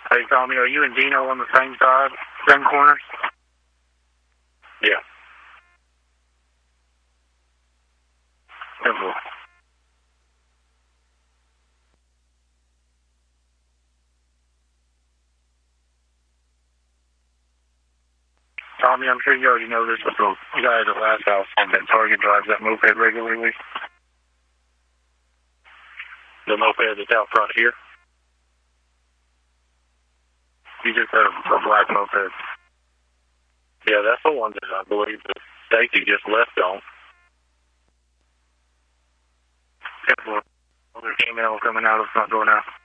Hey, Tommy, are you and Dino on the same side, same corner? Yeah. Simple. Tommy, I'm sure you already know this, but the guy at the last house on that Target drives that moped regularly. The moped that's out front here. You just had a black moped. Yeah, that's the one that I believe the safety just left on. Simple. There's email coming out of the front door now.